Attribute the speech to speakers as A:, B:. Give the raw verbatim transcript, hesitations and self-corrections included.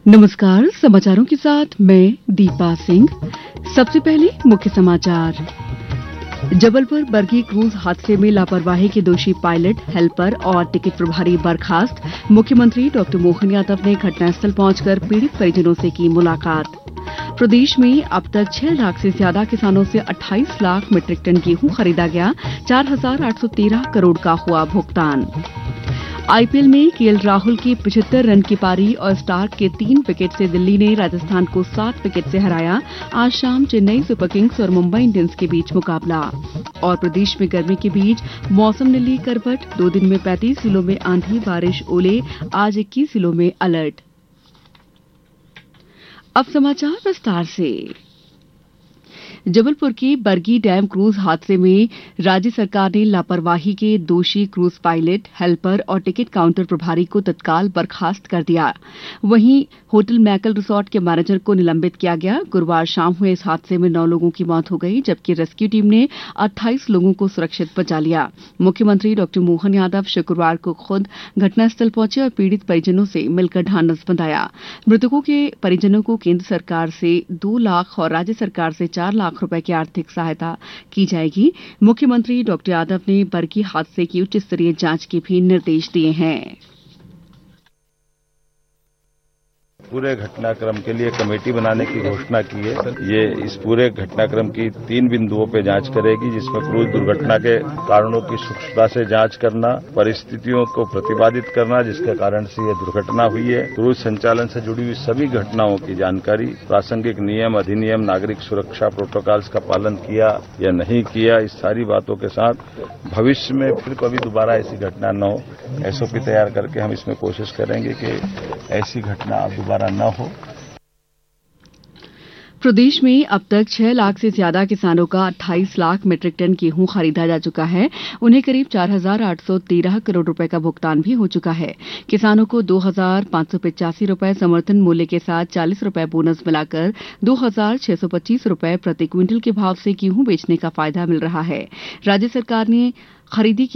A: नमस्कार, समाचारों के साथ मैं दीपा सिंह। सबसे पहले मुख्य समाचार। जबलपुर बरगी क्रूज हादसे में लापरवाही के दोषी पायलट, हेल्पर और टिकट प्रभारी बर्खास्त। मुख्यमंत्री डॉक्टर मोहन यादव ने घटनास्थल पहुंचकर पीड़ित परिजनों से की मुलाकात। प्रदेश में अब तक छह लाख से ज्यादा किसानों से अट्ठाईस लाख मीट्रिक टन गेहूं खरीदा गया। चार हजार आठ सौ तेरह करोड़ का हुआ भुगतान। आईपीएल में केएल राहुल की पचहत्तर रन की पारी और स्टार्क के तीन विकेट से दिल्ली ने राजस्थान को सात विकेट से हराया। आज शाम चेन्नई सुपर किंग्स और मुंबई इंडियंस के बीच मुकाबला। और प्रदेश में गर्मी के बीच मौसम ने ली करवट। दो दिन में पैंतीस जिलों में आंधी, बारिश, ओले। आज इक्कीस जिलों में अलर्ट। अब समाचार विस्तार से। जबलपुर के बरगी डैम क्रूज हादसे में राज्य सरकार ने लापरवाही के दोषी क्रूज पायलट, हेल्पर और टिकट काउंटर प्रभारी को तत्काल बर्खास्त कर दिया। वहीं होटल मैकल रिसोर्ट के मैनेजर को निलंबित किया गया। गुरुवार शाम हुए इस हादसे में नौ लोगों की मौत हो गई, जबकि रेस्क्यू टीम ने अट्ठाईस लोगों को सुरक्षित बचा लिया। मुख्यमंत्री डॉक्टर मोहन यादव शुक्रवार को खुद घटनास्थल पहुंचे और पीड़ित परिजनों से मिलकर ढांढस बंधाया। मृतकों के परिजनों को केंद्र सरकार से दो लाख और राज्य सरकार से चार लाख रुपए की आर्थिक सहायता की जाएगी। मुख्यमंत्री डॉक्टर यादव ने बरगी हादसे की उच्च स्तरीय जांच के भी निर्देश दिए हैं।
B: पूरे घटनाक्रम के लिए कमेटी बनाने की घोषणा की है। ये इस पूरे घटनाक्रम की तीन बिंदुओं पे जांच करेगी, जिसमें क्रूज दुर्घटना के कारणों की सूक्ष्मता से जांच करना, परिस्थितियों को प्रतिपादित करना जिसके कारण से ये दुर्घटना हुई है, क्रूज संचालन से जुड़ी हुई सभी घटनाओं की जानकारी, प्रासंगिक नियम, अधिनियम, नागरिक सुरक्षा प्रोटोकॉल्स का पालन किया या नहीं किया, इस सारी बातों के साथ भविष्य में फिर कभी दोबारा ऐसी घटना न हो, एसओपी तैयार करके हम इसमें कोशिश करेंगे कि ऐसी घटना अब दोबारा न हो।
A: प्रदेश में अब तक छह लाख से ज्यादा किसानों का अट्ठाईस लाख मीट्रिक टन गेहूं खरीदा जा चुका है। उन्हें करीब चार हजार आठ सौ तेरह करोड़ रुपए का भुगतान भी हो चुका है। किसानों को दो हजार पांच सौ पचासी रुपए समर्थन मूल्य के साथ चालीस रुपए बोनस मिलाकर दो हजार छह सौ पच्चीस रुपए प्रति क्विंटल के भाव से गेहूं बेचने का फायदा मिल रहा है। राज्य सरकार ने खरीदी